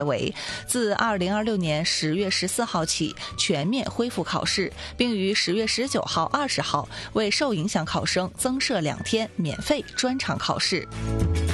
为自2026年10月14号起全面恢复考试，并于10月19号、20号为受影响考生增设2天免费专场考试。